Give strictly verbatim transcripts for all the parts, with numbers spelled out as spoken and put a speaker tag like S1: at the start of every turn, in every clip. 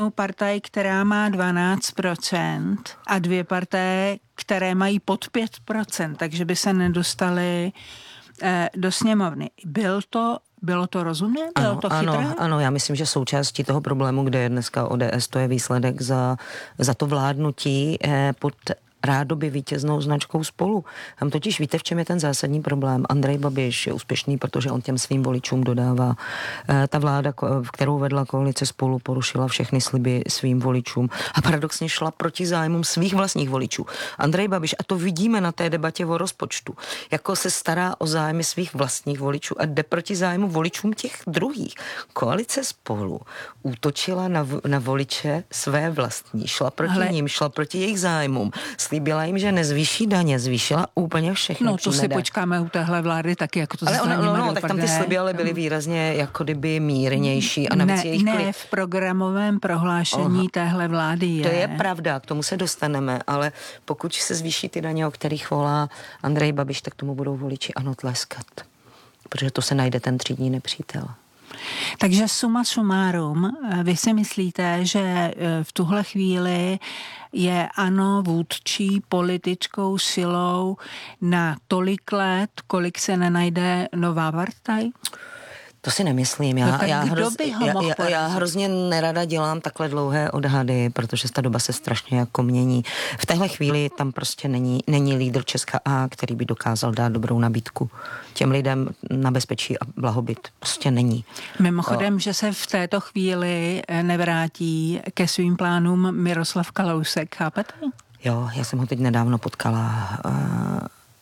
S1: partaj, která má dvanáct procent a dvě partaje, které mají pod pět procent, takže by se nedostali eh, do sněmovny. Byl to Bylo to rozumné? Bylo
S2: ano,
S1: to chytré?
S2: Ano, ano, já myslím, že součástí toho problému, kde je dneska O D S, to je výsledek za, za to vládnutí eh, pod rádoby vítěznou značkou Spolu. Tam totiž víte, v čem je ten zásadní problém. Andrej Babiš je úspěšný, protože on těm svým voličům dodává. E, ta vláda, kterou vedla koalice Spolu, porušila všechny sliby svým voličům a paradoxně šla proti zájmům svých vlastních voličů. Andrej Babiš, a to vidíme na té debatě o rozpočtu, jako se stará o zájmy svých vlastních voličů a jde proti zájmu voličům těch druhých. Koalice Spolu útočila na, na voliče své vlastní, šla proti Ale... ním, šla proti jejich zájmům. Slíbila jim, že nezvýší daně, zvýšila úplně všechno.
S1: No to si počkáme u téhle vlády taky, jako to
S2: ale ono, no, no, tak tam ty sliby ale byly
S1: no.
S2: výrazně jako kdyby mírnější. A navíc
S1: ne,
S2: jejich
S1: ne
S2: kli...
S1: v programovém prohlášení Oha. téhle vlády je.
S2: To je pravda, k tomu se dostaneme, ale pokud se zvýší ty daně, o kterých volá Andrej Babiš, tak tomu budou voliči ano tleskat. Protože to se najde ten třídní nepřítel.
S1: Takže suma sumárum, vy si myslíte, že v tuhle chvíli je ANO vůdčí politickou silou na tolik let, kolik se nenajde nová partaj?
S2: To si nemyslím. Já,
S1: no
S2: já,
S1: kdo
S2: hroz,
S1: by ho mohl
S2: já, já hrozně nerada dělám takhle dlouhé odhady, protože ta doba se strašně jako mění. V téhle chvíli tam prostě není, není lídr Česka A, který by dokázal dát dobrou nabídku těm lidem na bezpečí a blahobyt. Prostě není.
S1: Mimochodem, o. že se v této chvíli nevrátí ke svým plánům Miroslav Kalousek, chápete?
S2: Jo, já jsem ho teď nedávno potkala. Uh,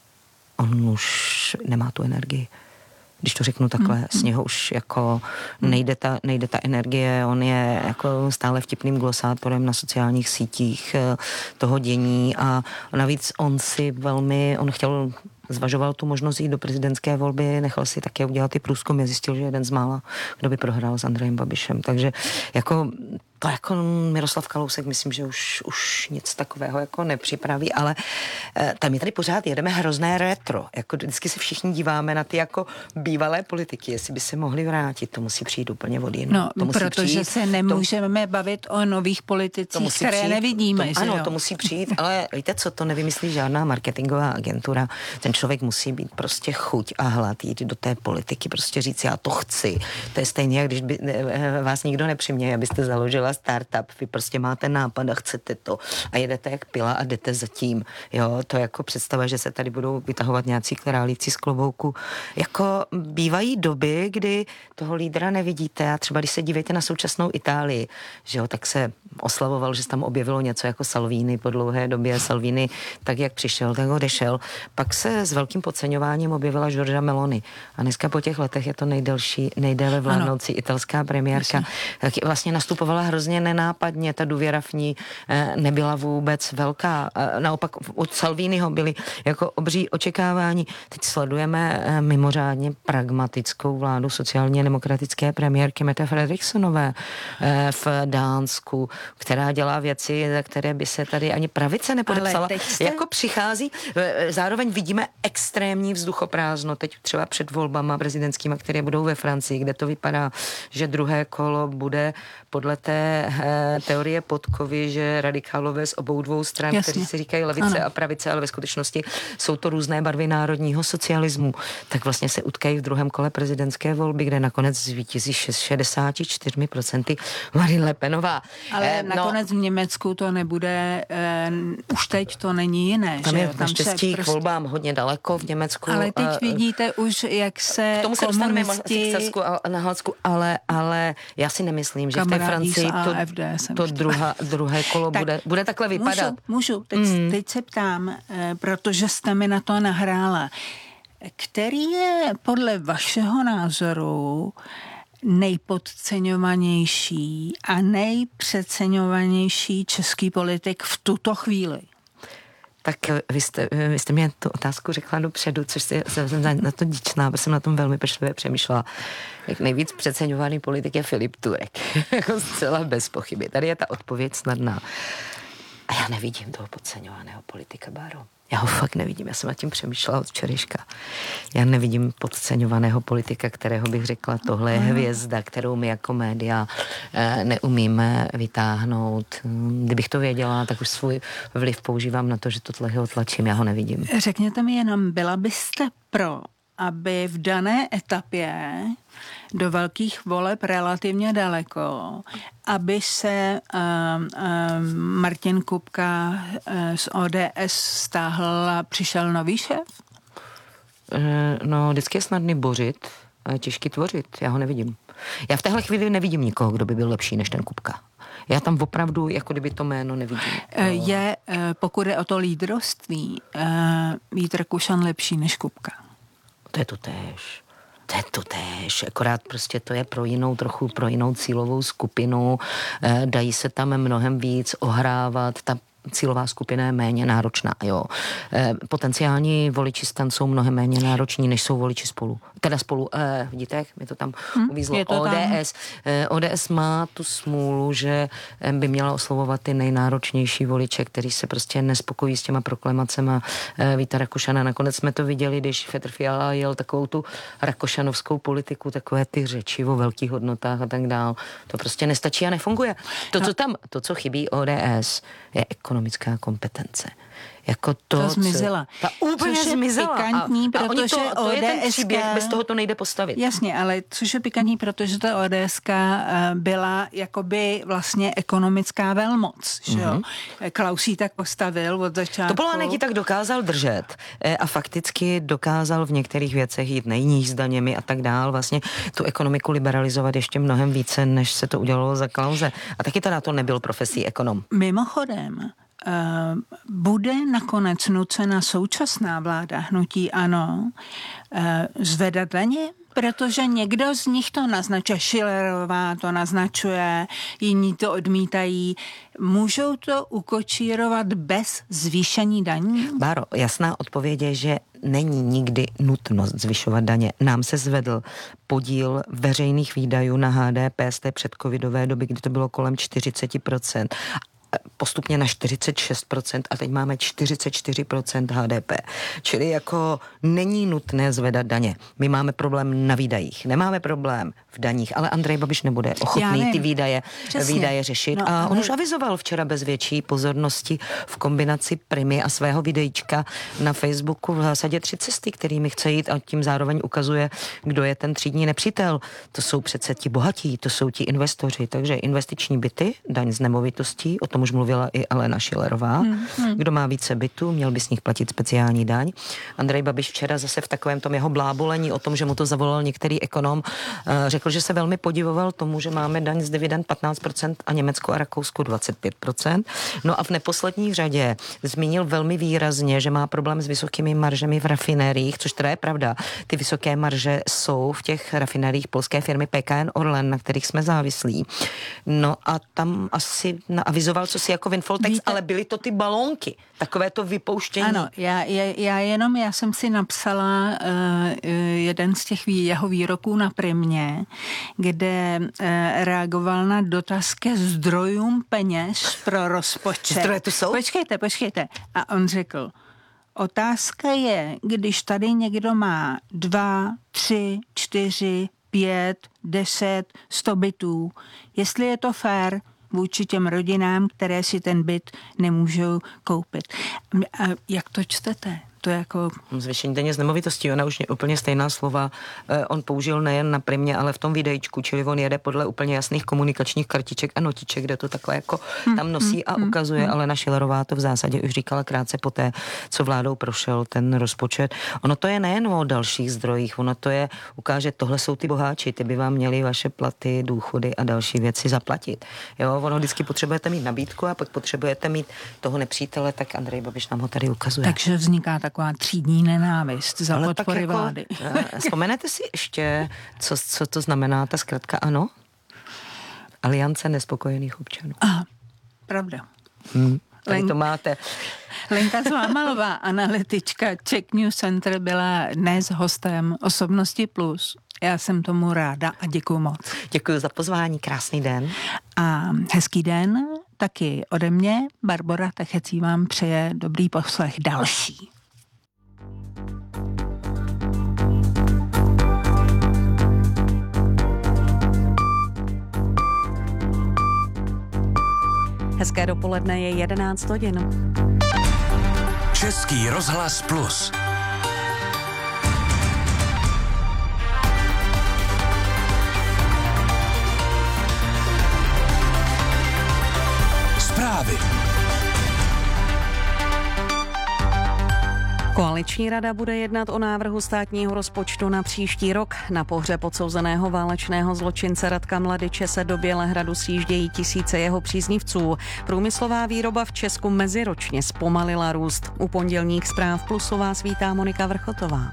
S2: on už nemá tu energii. Když to řeknu takhle, mm. z něho už jako nejde ta, nejde ta energie, on je jako stále vtipným glosátorem na sociálních sítích toho dění a navíc on si velmi, on chtěl, zvažoval tu možnost jít do prezidentské volby, nechal si také udělat ty průzkumy, zjistil, že jeden z mála, kdo by prohrál s Andrejem Babišem, takže jako to jako Miroslav Kalousek, myslím, že už, už nic takového jako nepřipraví, ale e, tam my tady pořád jedeme hrozné retro. Jako vždycky se všichni díváme na ty jako bývalé politiky, jestli by se mohli vrátit, to musí přijít úplně od jinou.
S1: No, protože přijít, se nemůžeme to, bavit o nových politicích, které přijít, nevidíme.
S2: To,
S1: že
S2: ano,
S1: jo?
S2: to musí přijít, ale víte co, to nevymyslí žádná marketingová agentura. Ten člověk musí být prostě chuť a hlad jít do té politiky, prostě říct, já to chci. To je stejně, jak když by, vás nikdo nepřiměje, abyste založila startup, vy prostě máte nápad a chcete to a jedete jak pila a jdete za tím. Jo, to jako představa, že se tady budou vytahovat nějací králíci z klobouku. Jako bývají doby, kdy toho lídra nevidíte a třeba když se dívejte na současnou Itálii, že jo, tak se oslavoval, že se tam objevilo něco jako Salvini po dlouhé době. Salvini, tak jak přišel, tak odešel. Pak se s velkým podceňováním objevila Giorgia Meloni. A dneska po těch letech je to nejdelší, nejdéle vládnoucí italská premiérka. Tak vlastně nastupovala hrozně nenápadně, ta důvěra v ní nebyla vůbec velká. Naopak od Salviniho byly jako obří očekávání. Teď sledujeme mimořádně pragmatickou vládu sociálně demokratické premiérky Mette Fredriksenové v Dánsku, která dělá věci, za které by se tady ani pravice nepodepsala. Jste... Jako přichází, zároveň vidíme extrémní vzduchoprázdno, teď třeba před volbama prezidentskými, které budou ve Francii, kde to vypadá, že druhé kolo bude podle té eh, teorie Podkovy, že radikálové z obou dvou stran, Jasně. kteří si říkají levice ano. a pravice, ale ve skutečnosti jsou to různé barvy národního socialismu, tak vlastně se utkají v druhém kole prezidentské volby, kde nakonec zvítězí šedesát čtyři procent Marine Le Penová.
S1: Ale eh, nakonec no, v Německu to nebude, eh, už teď to není jiné.
S2: Tam
S1: že?
S2: je
S1: Tam
S2: naštěstí
S1: prostě...
S2: k volbám hodně daleko v Německu.
S1: Ale teď uh, vidíte už, jak se
S2: k tomu se dostaneme v Sarsku a na Haladsku, ale, ale já si nemyslím, že v té Francii to, to druhá, druhé kolo tak bude, bude takhle vypadat.
S1: Můžu, můžu. Teď, mm. teď se ptám, protože jste mi na to nahrála. Který je podle vašeho názoru nejpodceňovanější a nejpřeceňovanější český politik v tuto chvíli?
S2: Tak vy jste, vy jste mě tu otázku řekla dopředu, což si, jsem na to díčná, protože jsem na tom velmi pečlivě přemýšlela. Jak nejvíc přeceňovaný politik je Filip Turek. Jako zcela bez pochyby. Tady je ta odpověď snadná. A já nevidím toho podceňovaného politika, Báro. Já ho fakt nevidím, já jsem nad tím přemýšlela od včerejška. Já nevidím podceňovaného politika, kterého bych řekla, tohle je hvězda, kterou my jako média eh, neumíme vytáhnout. Kdybych to věděla, tak už svůj vliv používám na to, že tohle ho tlačím, já ho nevidím.
S1: Řekněte mi jenom, byla byste pro, aby v dané etapě do velkých voleb relativně daleko, aby se uh, uh, Martin Kupka uh, z O D S stáhl a přišel nový šéf?
S2: No, vždycky je snadný bořit, těžký tvořit. Já ho nevidím. Já v téhle chvíli nevidím nikoho, kdo by byl lepší než ten Kupka. Já tam opravdu, jako kdyby to jméno nevidím.
S1: Je, pokud je o to lídrovství, Vít Rakušan lepší než Kupka?
S2: To je to též. To je to též, akorát prostě to je pro jinou, trochu pro jinou cílovou skupinu, dají se tam mnohem víc ohrávat, ta cílová skupina je méně náročná, jo. E, potenciální voliči STAN jsou mnohem méně nároční, než jsou voliči Spolu. Teda Spolu, e, vidíte, jak mi to tam hmm, uvízlo. To O D S. E, O D S má tu smůlu, že by měla oslovovat ty nejnáročnější voliče, který se prostě nespokojí s těma proklamacema e, Víta Rakušana. Nakonec jsme to viděli, když Petr Fiala jel takovou tu rakošanovskou politiku, takové ty řeči o velkých hodnotách a tak dál. To prostě nestačí a nefunguje. To, co tam, to, co chybí O D S, je ekonomická kompetence. Jako to,
S1: to zmizela.
S2: Co, ta úplně zmizela.
S1: Pikantní,
S2: a,
S1: protože
S2: a to, to je ten příběh, bez toho to nejde postavit.
S1: Jasně, ale což je pikantní, protože ta ODSka byla jakoby vlastně ekonomická velmoc, že jo? Mm-hmm. Klaus ji tak postavil od začátku.
S2: Topolánek ji tak dokázal držet a fakticky dokázal v některých věcech jít nejníž s daněmi a tak dál, vlastně tu ekonomiku liberalizovat ještě mnohem více, než se to udělalo za Klause. A taky teda to nebyl profesí ekonom.
S1: Mimochodem, Uh, bude nakonec nucena současná vláda hnutí ANO uh, zvedat daně? Protože někdo z nich to naznačuje, Schillerová to naznačuje, jiní to odmítají. Můžou to ukočírovat bez zvýšení daní?
S2: Báro, jasná odpověď je, že není nikdy nutnost zvyšovat daně. Nám se zvedl podíl veřejných výdajů na H D P z té předcovidové doby, kdy to bylo kolem čtyřicet procent. Postupně na čtyřicet šest procent a teď máme čtyřicet čtyři procent H D P. Čili jako není nutné zvedat daně. My máme problém na výdajích, nemáme problém v daních, ale Andrej Babiš nebude ochotný ty výdaje, výdaje řešit. No, a on ale... už avizoval včera bez větší pozornosti v kombinaci Primy a svého videíčka na Facebooku v zásadě tři cesty, kterými chce jít a tím zároveň ukazuje, kdo je ten třídní nepřítel. To jsou přece ti bohatí, to jsou ti investoři, takže investiční byty, daň z nemovitostí, o tom už mluvila i Alena Schillerová. Hmm, hmm. Kdo má více bytů, měl by z nich platit speciální daň. Andrej Babiš včera zase v takovém tom jeho blábolení o tom, že mu to zavolal některý ekonom, řekl, že se velmi podivoval tomu, že máme daň z dividend patnáct procent a Německo a Rakousko dvacet pět procent. No a v neposlední řadě zmínil velmi výrazně, že má problém s vysokými maržemi v rafinériích, což teda je pravda. Ty vysoké marže jsou v těch rafinériích polské firmy P K N Orlen, na kterých jsme závislí. No a tam asi avizoval, co si jako Winfoltex, víte, ale byly to ty balónky, takové to vypouštění.
S1: Ano, já, já jenom, já jsem si napsala uh, jeden z těch vý, jeho výroků na Primě, kde uh, reagoval na dotaz ke zdrojům peněz pro rozpočet.
S2: Zdroje tu jsou?
S1: Počkejte, počkejte. A on řekl, otázka je, když tady někdo má dva, tři, čtyři, pět, deset, sto bytů, jestli je to fér vůči těm rodinám, které si ten byt nemůžou koupit. A jak to čtete? To je jako...
S2: Zvýšení daně z nemovitostí, ona už úplně stejná slova eh, on použil nejen na Primě, ale v tom videjčku, čili on jede podle úplně jasných komunikačních kartiček a notiček, kde to takhle jako tam nosí a ukazuje, ale Alena Schillerová to v zásadě už říkala krátce poté, co vládou prošel ten rozpočet. Ono to je nejen o dalších zdrojích, ono to je, ukáže, tohle jsou ty boháči, ty by vám měli vaše platy, důchody a další věci zaplatit. Jo, ono vždycky potřebujete mít nabídku a pak potřebujete mít toho nepřítele, tak Andrej Babiš nám ho tady ukazuje.
S1: Takže vzniká taková třídní nenávist za ale podpory jako, vlády.
S2: Vzpomenete si ještě, co, co to znamená ta zkratka ANO? Aliance nespokojených občanů.
S1: Aha, pravda.
S2: Hmm, tady Len... to máte.
S1: Lenka Zlámalová, analytička Czech News Center, byla dnes hostem Osobnosti Plus. Já jsem tomu ráda a děkuju moc.
S2: Děkuju za pozvání, krásný den.
S1: A hezký den. taky ode mě. Barbora Techecí vám přeje dobrý poslech další.
S3: Hezké dopoledne, je jedenáct hodin.
S4: Český rozhlas Plus. Zprávy.
S3: Koaliční rada bude jednat o návrhu státního rozpočtu na příští rok. Na pohřeb odsouzeného válečného zločince Radka Mladiče se do Bělehradu sjíždějí tisíce jeho příznivců. Průmyslová výroba v Česku meziročně zpomalila růst. U pondělních Zpráv Plusu vás vítá Monika Vrchotová.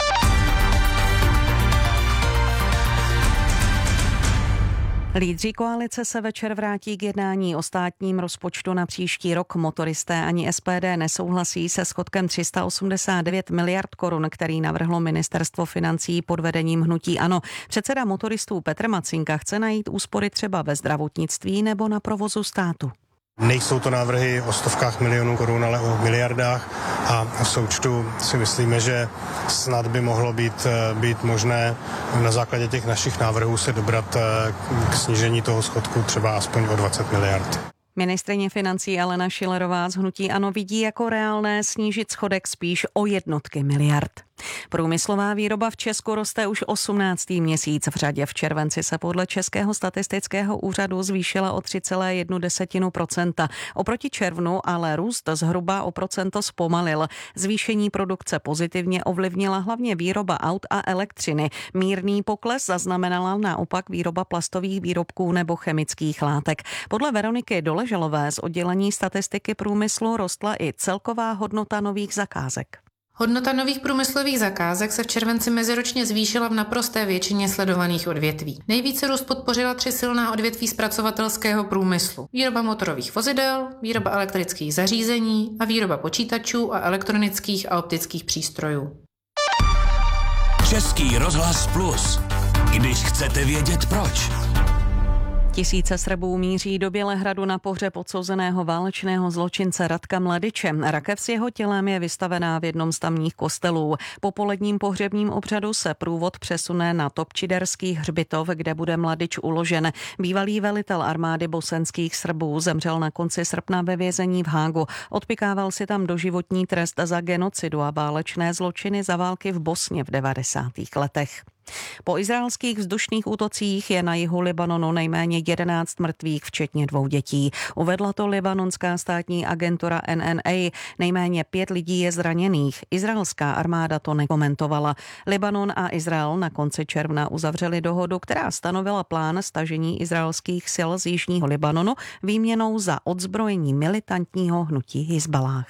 S3: Lídři koalice se večer vrátí k jednání o státním rozpočtu na příští rok. Motoristé ani S P D nesouhlasí se schodkem tři sta osmdesát devět miliard korun, který navrhlo ministerstvo financí pod vedením hnutí ANO. Předseda motoristů Petr Macinka chce najít úspory třeba ve zdravotnictví nebo na provozu státu.
S5: Nejsou to návrhy o stovkách milionů korun, ale o miliardách a v součtu si myslíme, že snad by mohlo být, být možné na základě těch našich návrhů se dobrat k snížení toho schodku třeba aspoň o dvacet miliard.
S3: Ministryně financí Alena Schillerová z hnutí ANO vidí jako reálné snížit schodek spíš o jednotky miliard. Průmyslová výroba v Česku roste už osmnáctý měsíc v řadě. V červenci se podle Českého statistického úřadu zvýšila o tři celá jedna procenta. Oproti červnu ale růst zhruba o procento zpomalil. Zvýšení produkce pozitivně ovlivnila hlavně výroba aut a elektřiny. Mírný pokles zaznamenala naopak výroba plastových výrobků nebo chemických látek. Podle Veroniky Doležalové z oddělení statistiky průmyslu rostla i celková hodnota nových zakázek.
S6: Hodnota nových průmyslových zakázek se v červenci meziročně zvýšila v naprosté většině sledovaných odvětví. Nejvíce růst podpořila tři silná odvětví zpracovatelského průmyslu. Výroba motorových vozidel, výroba elektrických zařízení a výroba počítačů a elektronických a optických přístrojů.
S4: Český rozhlas Plus. Když chcete vědět proč.
S3: Tisíce Srbů míří do Bělehradu na pohřeb odsouzeného válečného zločince Radka Mladiče. Rakev s jeho tělem je vystavená v jednom z tamních kostelů. Po poledním pohřebním obřadu se průvod přesune na Topčiderský hřbitov, kde bude Mladič uložen. Bývalý velitel armády bosenských Srbů zemřel na konci srpna ve vězení v Hágu. Odpykával si tam doživotní trest za genocidu a válečné zločiny za války v Bosně v devadesátých letech. Po izraelských vzdušných útocích je na jihu Libanonu nejméně jedenáct mrtvých, včetně dvou dětí. Uvedla to libanonská státní agentura N N A. Nejméně pět lidí je zraněných. Izraelská armáda to nekomentovala. Libanon a Izrael na konci června uzavřeli dohodu, která stanovila plán stažení izraelských sil z jižního Libanonu výměnou za odzbrojení militantního hnutí Hizballáh.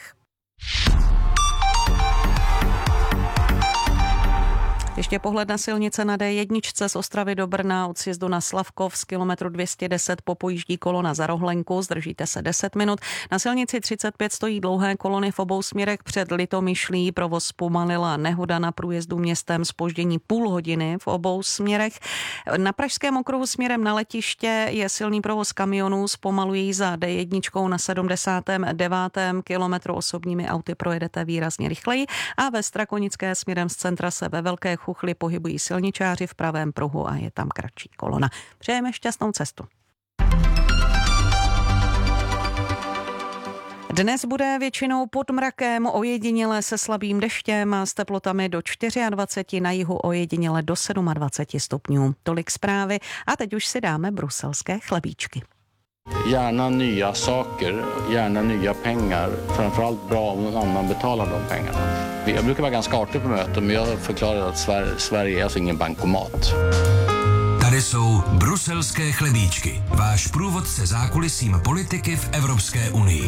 S3: Ještě pohled na silnice na D jedna z Ostravy do Brna od sjezdu na Slavkov z kilometru dvě stě deset popojíždí kolona za Rohlenku, zdržíte se deset minut. Na silnici třicet pět stojí dlouhé kolony v obou směrech před Litomyšlí, provoz zpomalila nehoda na průjezdu městem, zpoždění půl hodiny v obou směrech. Na pražském okruhu směrem na letiště je silný provoz kamionů, zpomalují za D jedna na sedmdesátém devátém kilometru, osobními auty projedete výrazně rychleji a ve Strakonické směrem z centra se ve Velké Chuchli pohybují silničáři v pravém pruhu a je tam kratší kolona. Přejeme šťastnou cestu. Dnes bude většinou pod mrakem, ojediněle se slabým deštěm a s teplotami do dvacet čtyři, na jihu ojediněle do dvacet sedm stupňů. Tolik zprávy a teď už si dáme bruselské chlebíčky.
S7: Gärna nya saker, gärna nya pengar. Framförallt bra om någon annan betalar de pengarna. Jag brukar vara ganska artig på möten, men jag förklarar att Sverige är alltså ingen bankomat.
S4: Tady jsou bruselské chlebíčky. Váš průvodce zákulisím politiky v Evropské unii.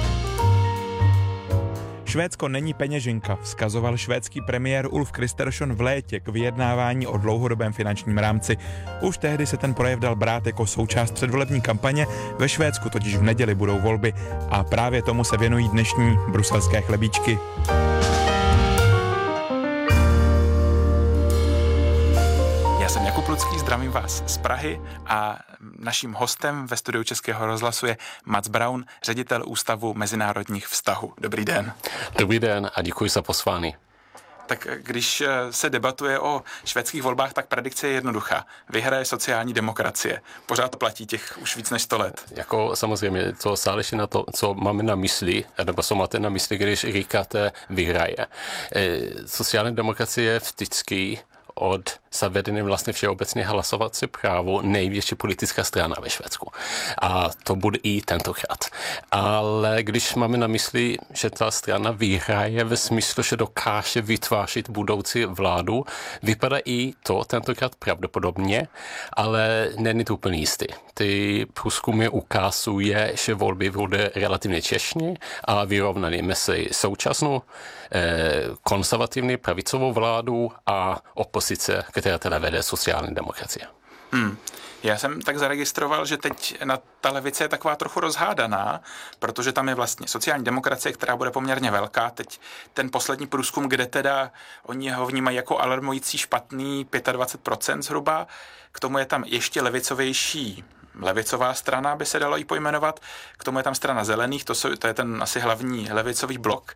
S8: Švédsko není peněženka, vzkazoval švédský premiér Ulf Kristersson v létě k vyjednávání o dlouhodobém finančním rámci. Už tehdy se ten projev dal brát jako součást předvolební kampaně, ve Švédsku totiž v neděli budou volby a právě tomu se věnují dnešní bruselské chlebíčky.
S9: Já jsem Jakub
S8: Klucký, zdravím vás z Prahy a naším hostem ve studiu Českého rozhlasu je Mats Braun, ředitel Ústavu mezinárodních vztahů. Dobrý den.
S9: Dobrý den a děkuji za pozvání.
S8: Tak když se debatuje o švédských volbách, tak predikce je jednoduchá. Vyhraje sociální demokracie. Pořád to platí těch už víc než sto let.
S9: Jako samozřejmě to záleží na to, co máme na mysli, nebo co máte na mysli, když říkáte vyhraje. Sociální demokracie je vždycky od zavedení vlastně všeobecně hlasovací právo největší politická strana ve Švédsku. A to bude i tentokrát. Ale když máme na mysli, že ta strana vyhraje ve smyslu, že dokáže vytvářet budoucí vládu, vypadá i to tentokrát pravděpodobně, ale není to úplně jistý. Ty průzkumy ukazují, že volby bude relativně čestné a vyrovnané mezi současnou eh, konzervativní pravicovou vládu a opozice, která teda vede sociální demokracie.
S8: Hmm. Já jsem tak zaregistroval, že teď na ta levice je taková trochu rozhádaná, protože tam je vlastně sociální demokracie, která bude poměrně velká. Teď ten poslední průzkum, kde teda oni ho vnímají jako alarmující špatný dvacet pět procent zhruba. K tomu je tam ještě levicovější levicová strana, by se dalo jí pojmenovat. K tomu je tam strana zelených, to, jsou, to je ten asi hlavní levicový blok.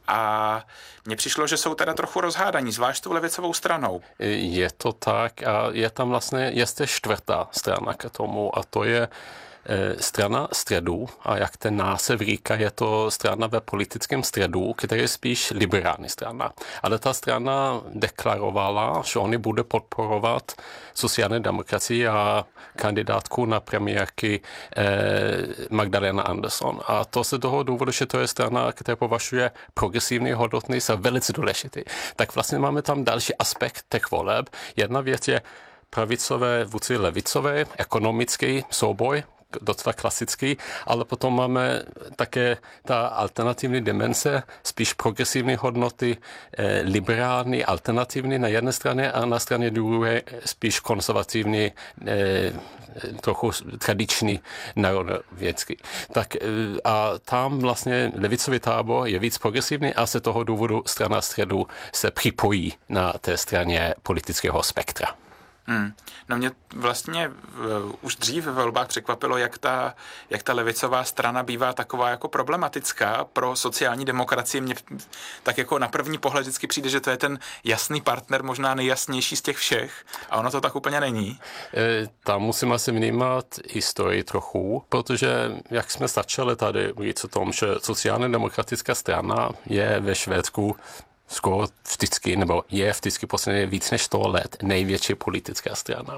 S8: A mně přišlo, že jsou teda trochu rozhádaní, zvlášť tou levicovou stranou.
S9: Je to tak a je tam vlastně ještě čtvrtá strana k tomu a to je strana středu a jak ten název říká, je to strana ve politickém středu, která je spíš liberální strana. Ale ta strana deklarovala, že oni bude podporovat sociální demokracii a kandidátku na premiérky eh, Magdalena Andersson. A to se toho důvodu, že to je strana, která považuje progresivní hodnoty za velice důležitý. Tak vlastně máme tam další aspekt těch voleb. Jedna věc je pravicové vůči levicové, ekonomický souboj, docela klasický, ale potom máme také ta alternativní dimenze, spíš progresivní hodnoty, eh, liberální, alternativní na jedné straně a na straně druhé spíš konzervativní, eh, trochu tradiční národovědský. Tak a tam vlastně levicový tábor je víc progresivní a se toho důvodu strana středu se připojí na té straně politického spektra.
S8: Hmm. No mě vlastně uh, už dřív ve volbách překvapilo, jak ta, jak ta levicová strana bývá taková jako problematická pro sociální demokracii. Mně tak jako na první pohled vždycky přijde, že to je ten jasný partner, možná nejjasnější z těch všech a ono to tak úplně není.
S9: E, tam musím asi vnímat historii trochu, protože jak jsme začali tady říct o tom, že sociálně demokratická strana je ve Švédsku skoro vždycky, nebo je vždycky posledně víc než sto let největší politická strana.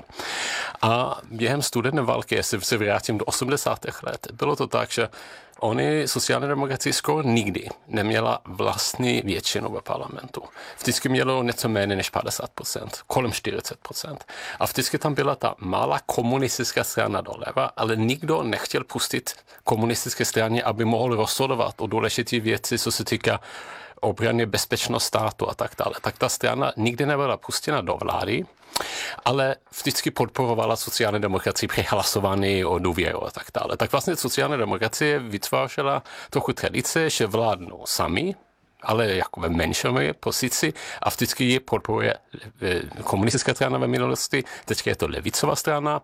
S9: A během studené války, jestli se vrátím do osmdesátých let, bylo to tak, že oni sociální demokracie skoro nikdy neměla vlastní většinu ve parlamentu. Vždycky mělo něco méně než padesát procent, kolem čtyřicet procent. A vždycky tam byla ta malá komunistická strana doleva, ale nikdo nechtěl pustit komunistické straně, aby mohl rozhodovat o důležité věci, co se týká obrany, bezpečnost státu a tak dále. Tak ta strana nikdy nebyla pustěna do vlády, ale vždycky podporovala sociální demokracii při hlasování o důvěru a tak dále. Tak vlastně sociální demokracie vytvářela trochu tradice, že vládnou sami, ale jako ve menšové pozici a vždycky ji podporuje komunistická strana ve minulosti, teď je to levicová strana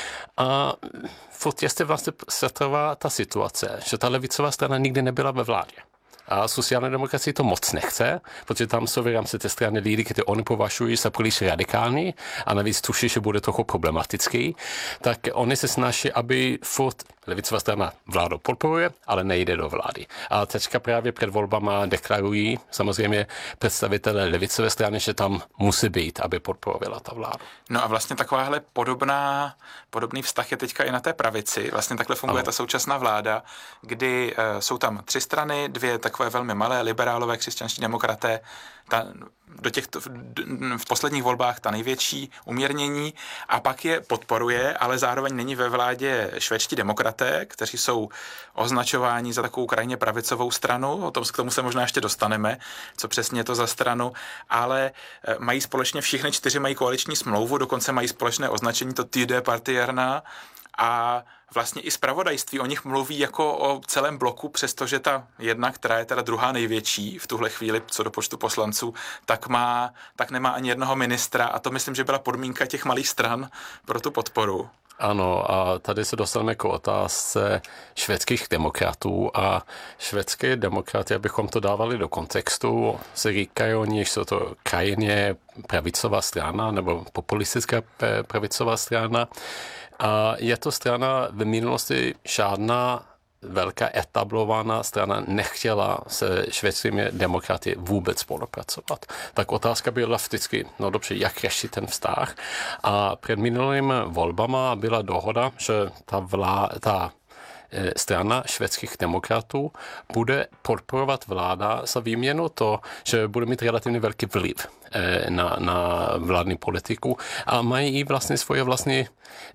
S9: a furt ještě vlastně se trvá ta situace, že ta levicová strana nikdy nebyla ve vládě. A sociální demokracie to moc nechce, protože tam jsou v rámci té strany lidi, kteří oni považují za příliš radikální a navíc tuší, že bude trochu problematický, tak oni se snaží, aby furt levicová strana vládu podporuje, ale nejde do vlády. A teďka právě před volbama deklarují samozřejmě představitelé levicové strany, že tam musí být, aby podporovala ta vládu.
S8: No a vlastně takováhle podobná, podobný vztah je teďka i na té pravici. Vlastně takhle funguje ano. Ta současná vláda, kdy uh, jsou tam tři strany, dvě takové velmi malé, liberálové, křesťanští demokraté, ta, do těchto, v posledních volbách ta největší umírnění a pak je podporuje, ale zároveň není ve vládě švédští demokraté, kteří jsou označováni za takovou krajně pravicovou stranu, o tom k tomu se možná ještě dostaneme, co přesně je to za stranu, ale mají společně všichni čtyři mají koaliční smlouvu, dokonce mají společné označení, to Tidöpartierna, a vlastně i zpravodajství o nich mluví jako o celém bloku, přestože ta jedna, která je teda druhá největší v tuhle chvíli co do počtu poslanců, tak, má, tak nemá ani jednoho ministra a to myslím, že byla podmínka těch malých stran pro tu podporu.
S9: Ano, a tady se dostaneme k otázce švédských demokratů a švédské demokraty, abychom to dávali do kontextu, se říkají oni, že jsou to krajně pravicová strana nebo populistická pravicová strana a je to strana v minulosti žádná velká etablovaná strana nechtěla se švédskými demokraty vůbec spolupracovat. Tak otázka byla vždycky, no dobře, jak řešit ten vztah. A před minulými volbama byla dohoda, že ta, vlá, ta strana švédských demokratů bude podporovat vláda za výměnu to, že bude mít relativně velký vliv na, na vládní politiku a mají i vlastně svoje vlastní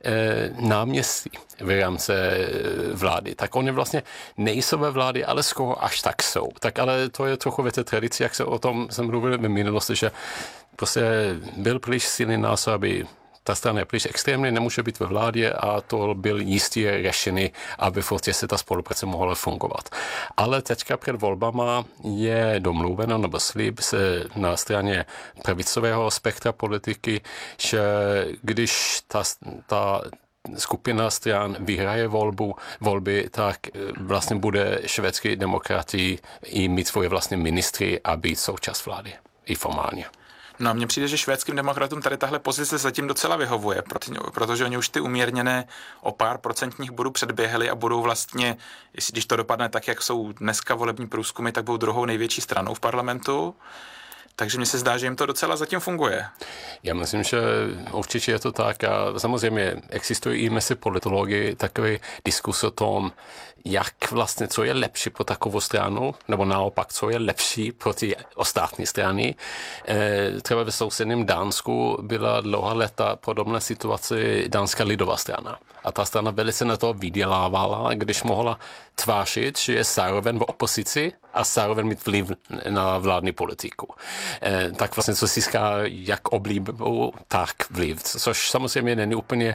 S9: náměstí v rámci vlády. Tak oni vlastně nejsou ve vládě, ale skoro až tak jsou. Tak ale to je trochu ve té tradici, jak se o tom jsem mluvil v minulosti, že prostě byl příliš silný názor, aby ta strana je příliš extrémně, nemůže být ve vládě a to byl jistě řešený, aby v se ta spolupráce mohla fungovat. Ale teďka před volbama je domluveno nebo slib se na straně pravicového spektra politiky, že když ta, ta skupina stran vyhraje volbu, volby, tak vlastně bude švédský demokrati i mít svoje vlastní ministry a být součást vlády i formálně.
S8: No a mně přijde, že švédským demokratům tady tahle pozice zatím docela vyhovuje, protože oni už ty umírněné o pár procentních bodů předběhli a budou vlastně, jestli když to dopadne tak, jak jsou dneska volební průzkumy, tak budou druhou největší stranou v parlamentu. Takže mně se zdá, že jim to docela zatím funguje.
S9: Já myslím, že určitě je to tak a samozřejmě existují i mezi politology takový diskus o tom, jak vlastně, co je lepší pro takovou stranu, nebo naopak, co je lepší pro ty ostatní strany. E, třeba ve sousedním Dánsku byla dlouhá léta podobná situace Dánská lidová strana. A ta strana velice na to vydělávala, když mohla tvářit, že je zároveň v opozici a zároveň mít vliv na vládní politiku. E, tak vlastně co získá jak oblíbu, tak vliv. Což samozřejmě není úplně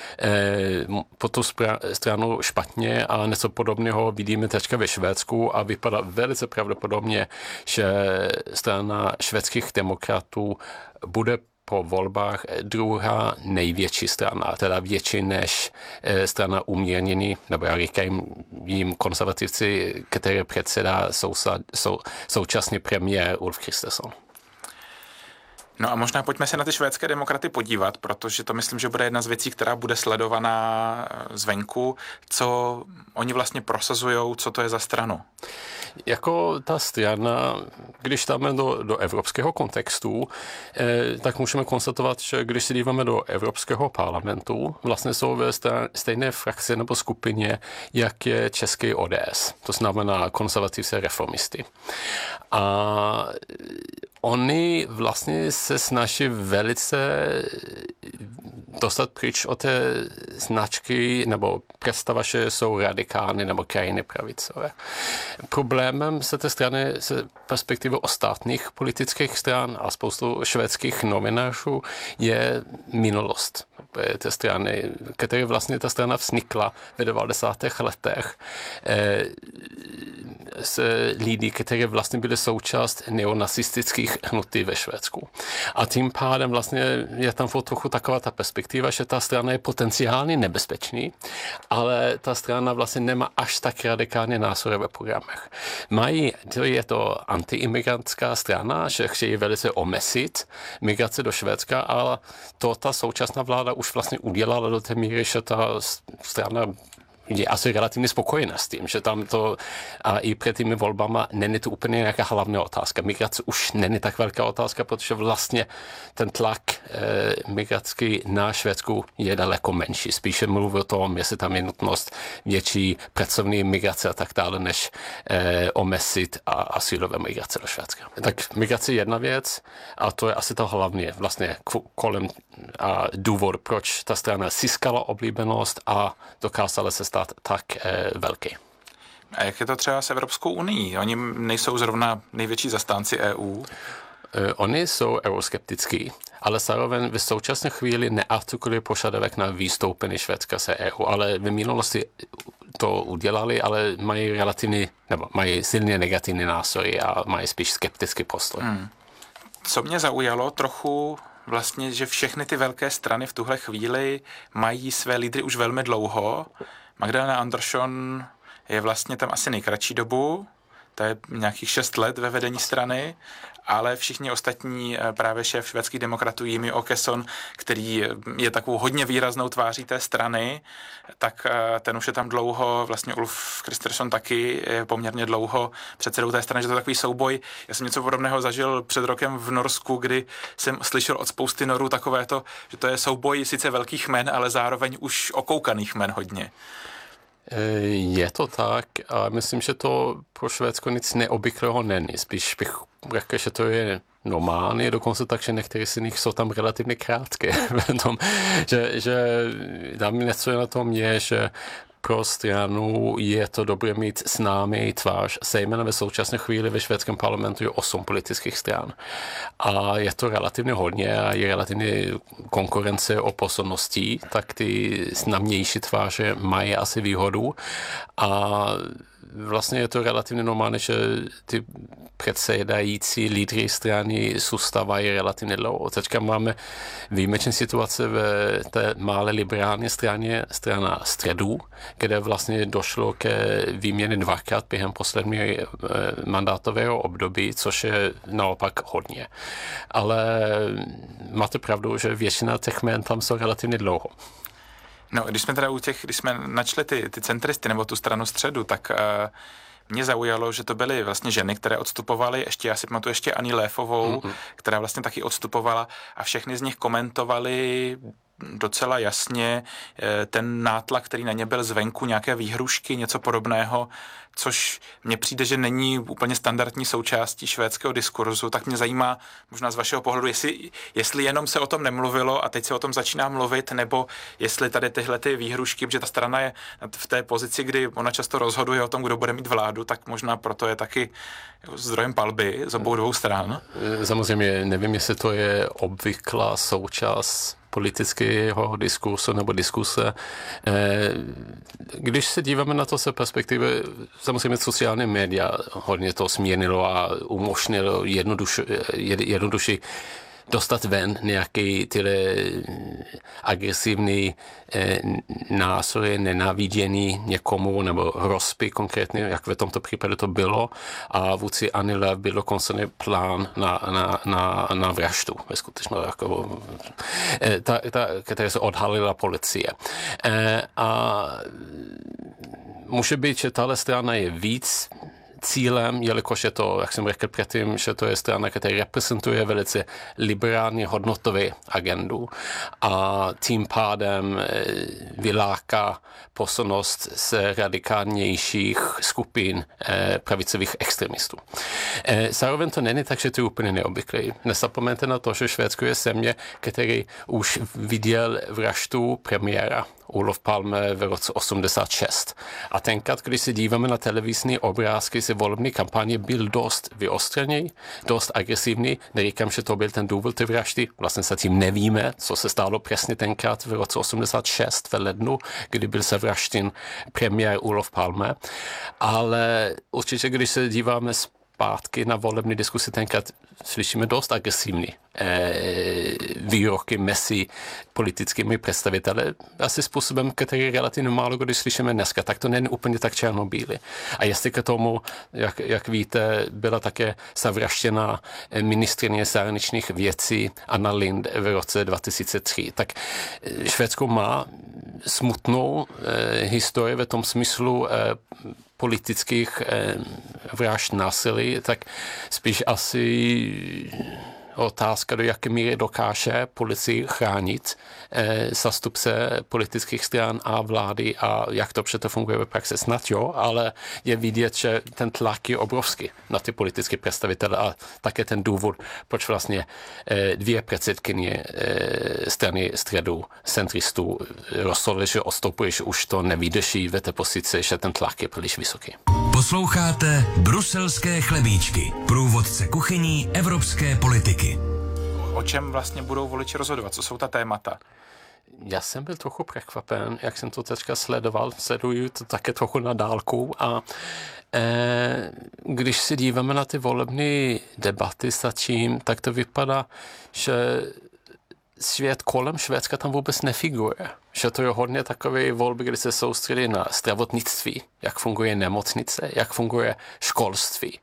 S9: e, po tu stranu špatně, ale něco podobného vidíme teďka ve Švédsku a vypadá velice pravděpodobně, že strana švédských demokratů bude po volbách druhá největší strana, teda větší než strana umírnění, nebo já říkám jim konzervativci, které předsedá sou, sou, současný premiér Ulf Kristersson.
S8: No a možná pojďme se na ty švédské demokraty podívat, protože to myslím, že bude jedna z věcí, která bude sledovaná zvenku, co oni vlastně prosazujou, co to je za stranu.
S9: Jako ta strana, když dáme do, do evropského kontextu, eh, tak můžeme konstatovat, že když se díváme do Evropského parlamentu, vlastně jsou ve stejné frakci nebo skupině, jak je český O D S, to znamená konzervativci reformisty. A oni vlastně se snaží velice dostat pryč od té značky nebo představa, že jsou radikální nebo krajiny pravicové. Problémem se té strany se perspektivy ostatních politických stran a spoustu švédských novinářů je minulost té strany, které vlastně ta strana vznikla v devadesátých letech s lidí, kteří vlastně byli součást neonacistických hnutí ve Švédsku. A tím pádem vlastně je tam trochu taková ta perspektiva, že ta strana je potenciálně nebezpečný, ale ta strana vlastně nemá až tak radikální názory ve programech. Mají, to je to antiimigrantská strana, že chtějí velice omezit migraci do Švédska, ale to ta současná vláda už vlastně udělala do té míry, že ta strana je asi relativně spokojená s tím, že tam to a i před těmi volbama není to úplně nějaká hlavní otázka. Migrace už není tak velká otázka, protože vlastně ten tlak e, migracký na Švédsku je daleko menší. Spíše mluví o tom, jestli tam je nutnost větší pracovní migrace a tak dále, než e, omezit a asylové migrace do Švédska. Tak migrace je jedna věc a to je asi to hlavně vlastně kolem a důvod, proč ta strana získala oblíbenost a dokázala se stát tak eh, velký.
S8: A jak je to třeba s Evropskou unií? Oni nejsou zrovna největší zastánci E U?
S9: Oni jsou euroskeptický, ale zároveň v současné chvíli neartikulují požadavek na vystoupení Švédska z E U, ale v minulosti to udělali, ale mají relativně, nebo mají silně negativní názory a mají spíš skeptický postoj. Hmm.
S8: Co mě zaujalo trochu vlastně, že všechny ty velké strany v tuhle chvíli mají své lídry už velmi dlouho. Magdalena Andersson je vlastně tam asi nejkratší dobu, to je nějakých šest let ve vedení strany, ale všichni ostatní, právě šéf švédských demokratů Jimmie Åkesson, který je takovou hodně výraznou tváří té strany, tak ten už je tam dlouho, vlastně Ulf Kristersson taky je poměrně dlouho předsedou té strany, že to je takový souboj. Já jsem něco podobného zažil před rokem v Norsku, kdy jsem slyšel od spousty Norů takovéto, že to je souboj sice velkých men, ale zároveň už okoukaných men hodně.
S9: Je to tak a myslím, že to pro Švédsko nic neobvyklého není. Spíš bych řekl, že to je normálně, dokonce tak, že některé z nich jsou tam relativně krátké. že, že tam něco na tom je, že pro stranu je to dobré mít s námi tvář. Zejména ve současné chvíli ve švédském parlamentu je osm politických stran. A je to relativně hodně a je relativně konkurence o pozorností, tak ty známější tváře mají asi výhodu. A vlastně je to relativně normálně, že ty předsedající lídry strany zůstávají relativně dlouho. Teďka máme výjimečné situace ve té malé liberální straně, strana středu, kde vlastně došlo ke výměně dvakrát během posledního mandátového období, což je naopak hodně. Ale máte pravdu, že většina těch jmen tam jsou relativně dlouho.
S8: No, když jsme teda u těch, když jsme načli ty, ty centristy nebo tu stranu středu, tak uh, mě zaujalo, že to byly vlastně ženy, které odstupovaly, ještě já si pamatuju ještě Ani Léfovou, mm-hmm. která vlastně taky odstupovala a všechny z nich komentovali docela jasně ten nátlak, který na ně byl zvenku, nějaké výhrušky, něco podobného, což mně přijde, že není úplně standardní součástí švédského diskurzu, tak mě zajímá možná z vašeho pohledu, jestli, jestli jenom se o tom nemluvilo a teď se o tom začíná mluvit, nebo jestli tady tyhle ty výhrušky, protože ta strana je v té pozici, kdy ona často rozhoduje o tom, kdo bude mít vládu, tak možná proto je taky zdrojem palby z obou dvou stran.
S9: Samozřejmě nevím, jestli to je obvyklá součást politického diskursu nebo diskuse. Když se díváme na to se perspektivy, samozřejmě sociální média hodně to změnilo a umožnilo jednodušší dostat ven nějaký tyhle agresivní eh, názory, nenávidění někomu nebo hrozby konkrétně, jak v tomto případě to bylo. A vůdci Anny Lööf byl dokonce plán na, na, na, na vraždu, ve skutečnosti, jako, eh, ta, ta, která se odhalila policie. Eh, a může být, že tahle strana je víc cílem, jelikož je to, jak jsem řekl předtím, že to je strana, která reprezentuje velice liberální hodnotovou agendu a tím pádem vyláká pozornost z radikálnějších skupin pravicových extremistů. Zároveň to není tak, že to je úplně neobvyklé. Nezapomeňte na to, že Švédsko je země, který už viděl vraždu premiéra Olof Palme v roce osmdesát šest. A tenkrát, když se díváme na televizní obrázky z volební kampaně, byl dost vyostřený, dost agresivní. Neříkám, že to byl ten důvod té vraždy. Vlastně se tím nevíme, co se stalo přesně tenkrát v roce osmdesát šest v lednu, kdy byl zavražděn premiér Olof Palme. Ale určitě, když se díváme zpátky na volební diskusi, tenkrát slyšíme dost agresivní eh, výroky mezi politickými představiteli. Asi způsobem, který relativně málo kdy slyšíme dneska, tak to není úplně tak černobílý. A jestli k tomu, jak, jak víte, byla také zavražděna ministryně zahraničních věcí Anna Lindh v roce dva tisíce tři. Tak Švédsko má smutnou eh, historii v tom smyslu eh, politických eh, vražd násilí, tak spíš asi otázka, do jaké míry dokáže policii chránit eh, zastupce politických stran a vlády a jak to přeto funguje ve praxi. Snad jo, ale je vidět, že ten tlak je obrovský na ty politické představitele a také ten důvod, proč vlastně eh, dvě předsedkyně eh, strany středu centristů rozhodly, že odstoupí, že už to nevydrží ve té pozici, že ten tlak je příliš vysoký.
S4: Posloucháte Bruselské chlebíčky, průvodce kuchyní evropské politiky.
S8: O čem vlastně budou voliči rozhodovat? Co jsou ta témata?
S9: Já jsem byl trochu překvapen, jak jsem to teďka sledoval, sleduju to také trochu na dálku a eh, když si díváme na ty volební debaty s tím, tak to vypadá, že svět kolem Švédska tam vůbec nefiguruje. Že to je hodně takové volby, kdy se soustředí na zdravotnictví, jak funguje nemocnice, jak funguje školství.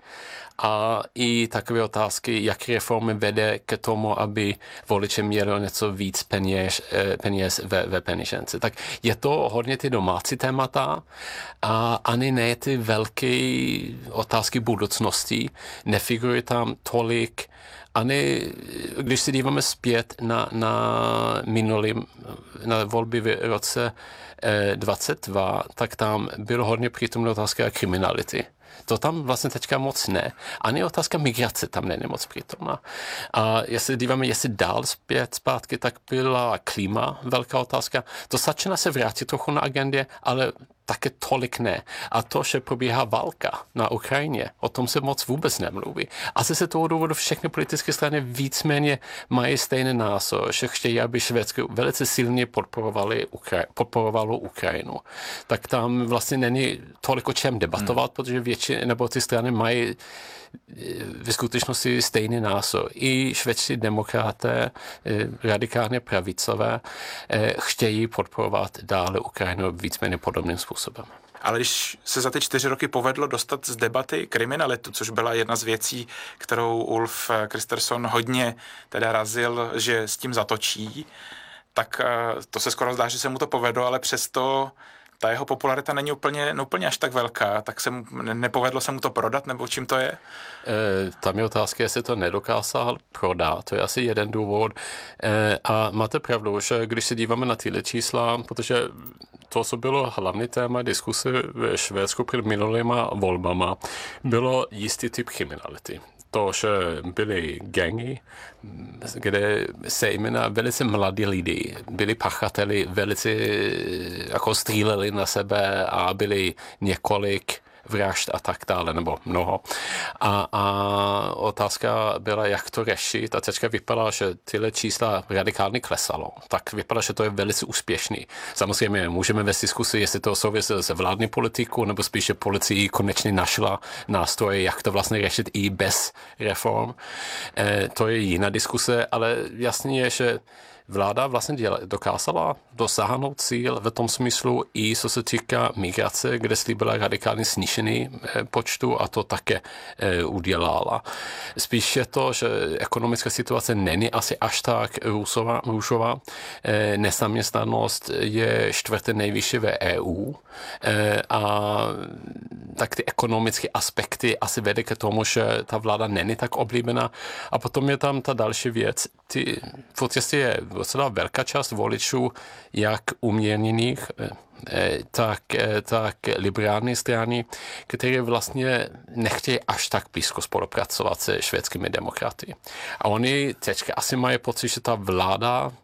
S9: A i takové otázky, jak reformy vede k tomu, aby voliče měli něco víc peněz, peněz ve, ve peněžence. Tak je to hodně ty domácí témata a ani ne ty velké otázky budoucnosti. Nefiguruje tam tolik, ani když si díváme zpět na, na minulý, na volby v roce dvacet dva, tak tam bylo hodně přítomná otázka kriminality. To tam vlastně teďka moc ne. Ani otázka migrace tam není moc přítomná. A jestli díváme, jestli dál zpět zpátky, tak byla klima velká otázka. To začíná se vrátit trochu na agendě, ale také tolik ne. A to, že probíhá válka na Ukrajině, o tom se moc vůbec nemluví. Asi se toho důvodu všechny politické strany víceméně mají stejný názor, že chtějí, aby Švédsko velice silně podporovali Ukra- podporovalo Ukrajinu. Tak tam vlastně není tolik o čem debatovat, hmm. protože většině, nebo ty strany mají ve skutečnosti stejný názor. I švédští demokraté, radikálně pravicové, chtějí podporovat dále Ukrajinu víceméně podobným způsobem.
S8: Ale když se za ty čtyři roky povedlo dostat z debaty kriminalitu, což byla jedna z věcí, kterou Ulf Kristersson hodně teda razil, že s tím zatočí, tak to se skoro zdá, že se mu to povedlo, ale přesto ta jeho popularita není úplně, no úplně až tak velká, tak se mu, nepovedlo se mu to prodat, nebo čím to je? E,
S9: tam je otázka, jestli to nedokázal prodat, to je asi jeden důvod. E, a máte pravdu, že když se díváme na tyhle čísla, protože to, co bylo hlavní téma diskuse ve Švédsku před minulýma volbama, bylo jistý typ kriminality. To, že byly gangy, kde se jména velice mladí lidi, byli pachateli, velice jako stříleli na sebe a byli několik vražd a tak dále, nebo mnoho. A, a otázka byla, jak to řešit. A teďka vypadá, že tyhle čísla radikálně klesalo. Tak vypadá, že to je velice úspěšný. Samozřejmě můžeme vést diskusi, jestli to souvisí se vládní politikou, nebo spíše policii konečně našla nástroje, jak to vlastně řešit i bez reform. E, to je jiná diskuse, ale jasně je, že vláda vlastně děla, dokázala dosáhnout cíl v tom smyslu i co se týká migrace, kde slíbila radikálně snížený počtu a to také e, udělala. Spíš je to, že ekonomická situace není asi až tak růžová. E, nezaměstnanost je čtvrté nejvyšší ve E U e, a tak ty ekonomické aspekty asi vede k tomu, že ta vláda není tak oblíbená. A potom je tam ta další věc. Ty, v podstatě je docela velká část voličů, jak umírněných, tak, tak liberální strany, které vlastně nechtějí až tak blízko spolupracovat se švédskými demokraty. A oni teďka asi mají pocit, že ta vláda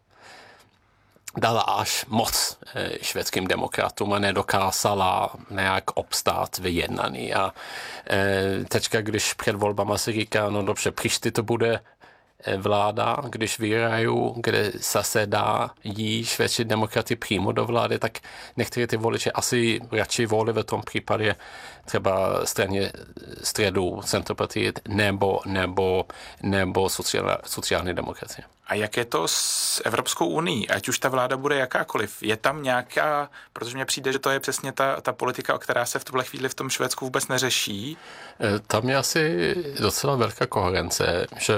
S9: dala až moc švédským demokratům a nedokázala nějak obstát v jednání. A teďka, když před volbama se říká, no dobře, příště to bude vláda, když vyhrajou, kde zasedá jí švédští demokraty přímo do vlády, tak některé ty voliče asi radši volí v tom případě třeba straně středu, centropartii nebo, nebo, nebo sociální, sociální demokracie.
S8: A jak je to s Evropskou unií? Ať už ta vláda bude jakákoliv. Je tam nějaká, protože mně přijde, že to je přesně ta, ta politika, která se v tuhle chvíli v tom Švédsku vůbec neřeší.
S9: Tam je asi docela velká koherence, že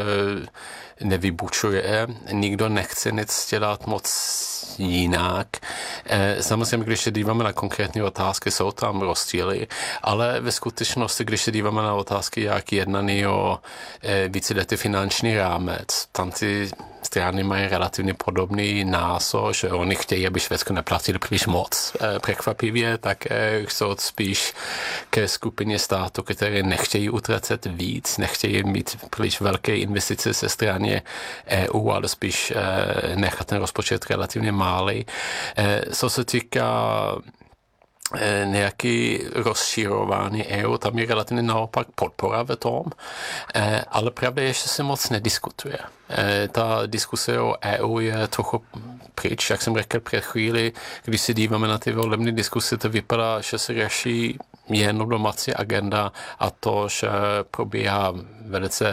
S9: nevybučuje, nikdo nechce nic dělat moc jinak. Samozřejmě, když se díváme na konkrétní otázky, jsou tam rozdíly, ale ve skutečnosti, když se díváme na otázky, jak jednaný o víceletý finanční rámec, tam ty strany mají relativně podobný názor, že oni chtějí, aby Švédsko neplatili příliš moc. Překvapivě, tak chcou spíš ke skupině států, které nechtějí utracet víc, nechtějí mít příliš velké investice ze strany E U, ale spíš nechat ten rozpočet relativně malý. Co se týká nějaký rozširování E U, tam je relativně naopak podpora ve tom, ale pravda je, že se moc nediskutuje. Ta diskuse o E U je trochu pryč, jak jsem řekl před chvíli, když si díváme na ty volební diskuse, to vypadá, že se řeší jenom domácí agenda a to, že probíhá velice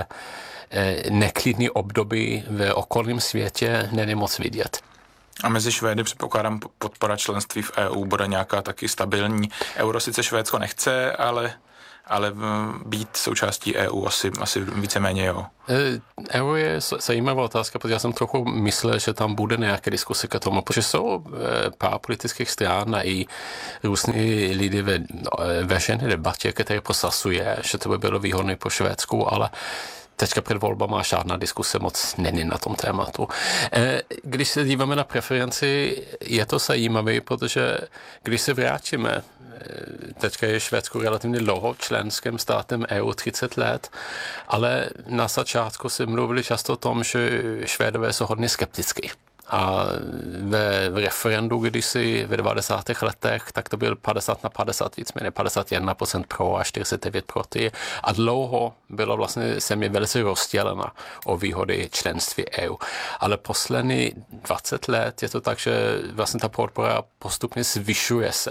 S9: neklidný období v okolním světě, není moc vidět.
S8: A mezi Švédy předpokládám podpora členství v E U bude nějaká taky stabilní. Euro sice Švédsko nechce, ale, ale být součástí E U asi, asi víceméně jo.
S9: Euro je zajímavá otázka, protože já jsem trochu myslel, že tam bude nějaké diskuse k tomu, protože jsou pár politických stran a i různí lidi ve veřejné debatě, které prosazuje, že to by bylo výhodné pro Švédsku, ale teďka před volbama žádná diskuse moc není na tom tématu. Když se díváme na preferenci, je to zajímavé, protože když se vrátíme, teďka je Švédsko relativně dlouho členským státem E U třicet let, ale na začátku se mluvili často o tom, že Švédové jsou hodně skeptický. A ve v referendu, když si ve devadesátých letech, tak to byl padesát na padesát, víceméně padesát jedna procent pro a čtyřicet devět proti. A dlouho byla vlastně země velice rozdělena o výhody členství E U. Ale poslední dvacet let je to tak, že vlastně ta podpora postupně zvyšuje se.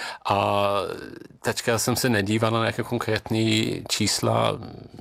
S9: A teďka jsem se nedíval na nějaké konkrétní čísla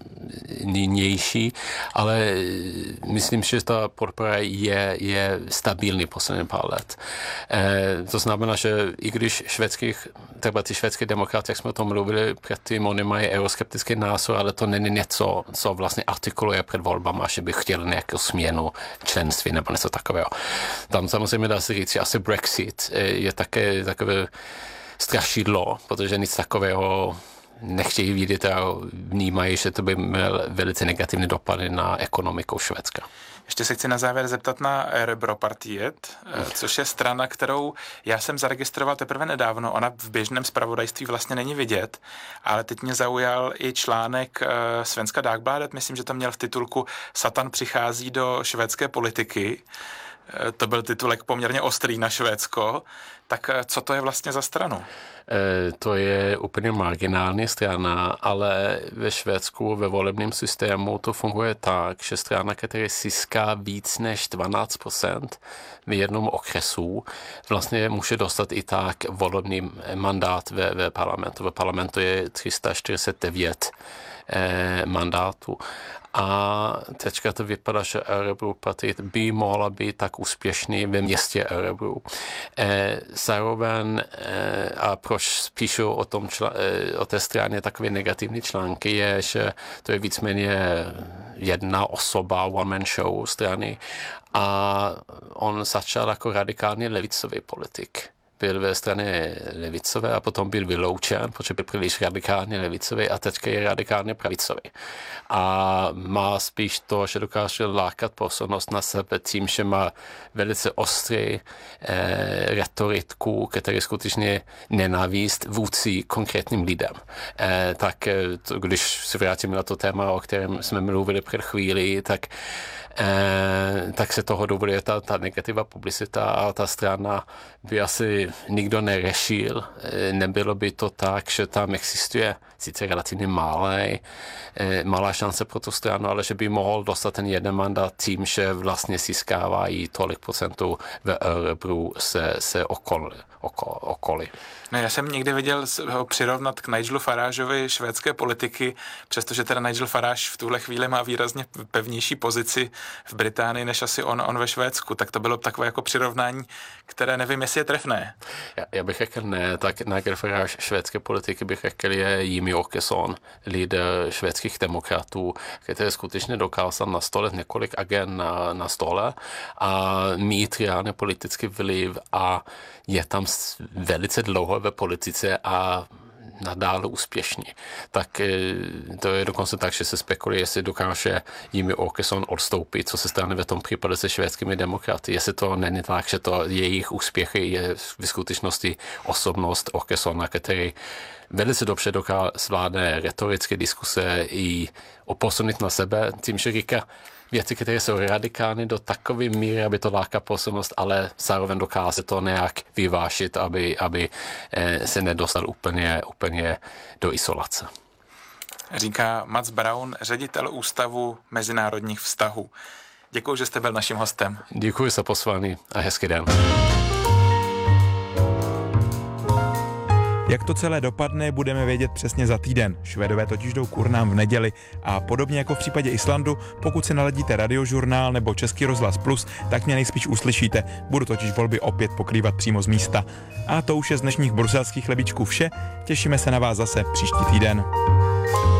S9: nynější, ale myslím, že ta podpora je, je stabilní poslední pár let. E, to znamená, že i když švédských, třeba ty švédské demokraty, jak jsme o tom mluvili předtím, oni mají euroskeptický názor, ale to není něco, co vlastně artikuluje před volbama, že by chtěli nějakou směnu členství nebo něco takového. Tam samozřejmě dá se říct, asi Brexit je také takové strašidlo, protože nic takového nechtějí vidět a vnímají, že to by měl velice negativní dopady na ekonomiku Švédska.
S8: Ještě se chci na závěr zeptat na Arbeiderpartiet, což je strana, kterou já jsem zaregistroval teprve nedávno. Ona v běžném zpravodajství vlastně není vidět, ale teď mě zaujal i článek Svenska Dagbladet, myslím, že to měl v titulku Satan přichází do švédské politiky. To byl titulek poměrně ostrý na Švédsko. Tak co to je vlastně za stranu?
S9: E, to je úplně marginální strana, ale ve Švédsku ve volebním systému to funguje tak, že strana, která získá víc než dvanáct procent v jednom okresu, vlastně může dostat i tak volební mandát ve, ve parlamentu. Ve parlamentu je tři sta čtyřicet devět e, mandátů. A teďka to vypadá, že Arbeiderpartiet by mohla být tak úspěšný ve městě Örebro. E, zároveň, e, a proč píšu o, tom čl- e, o té straně takové negativní články, je, že to je víceméně jedna osoba, one-man show strany a on začal jako radikálně levicový politik. Byl ve straně levicové a potom byl vyloučen, protože byl příliš radikálně levicový a teďka je radikálně pravicový. A má spíš to, že dokáže lákat pozornost na sebe tím, že má velice ostrý eh, retoriku, který skutečně nenávist vůči konkrétním lidem. Eh, tak to, když se vrátíme na to téma, o kterém jsme mluvili před chvíli, tak Eh, tak se toho dovoluje ta, ta negativa publicita a ta strana by asi nikdo neřešil. Eh, nebylo by to tak, že tam existuje sice relativně malé, eh, malá šance pro tu stranu, ale že by mohl dostat ten jeden mandát tím, že vlastně získávají tolik procentů ve Örebro se, se okolí. Okol, okolí.
S8: No, já jsem někdy viděl ho přirovnat k Nigelu Farageovi švédské politiky, přestože teda Nigel Farage v tuhle chvíli má výrazně pevnější pozici v Británii, než asi on, on ve Švédsku. Tak to bylo takové jako přirovnání, které nevím, jestli je trefné.
S9: Já, já bych řekl ne, tak Nigel Farage švédské politiky bych řekl je Jimmie Åkesson, lídr švédských demokratů, který skutečně dokázal nastolit několik agent na, na stole a mít reálně politický vliv a je tam velice dlouho ve politice a nadále úspěšní. Tak to je dokonce tak, že se spekuluje, jestli dokáže Jimmie Åkesson odstoupit, co se stane ve tom případě se švédskými demokraty. Jestli to není tak, že to jejich úspěchy je v skutečnosti osobnost Åkessona, který velice dobře dokáže zvládne retorické diskuse i oposunit na sebe tím, že říká věci, které jsou radikální do takové míry, aby to láká pozornost, ale zároveň dokáže to nějak vyvážit, aby, aby se nedostal úplně, úplně do izolace.
S8: Říká Mats Braun, ředitel Ústavu mezinárodních vztahů. Děkuji, že jste byl naším hostem.
S9: Děkuji za pozvání a hezký den.
S8: Jak to celé dopadne, budeme vědět přesně za týden. Švédové totiž jdou k urnám v neděli a podobně jako v případě Islandu, pokud si naladíte Radiožurnál nebo Český rozhlas Plus, tak mě nejspíš uslyšíte. Budu totiž volby opět pokrývat přímo z místa. A to už je z dnešních bruselských chlebíčků vše. Těšíme se na vás zase příští týden.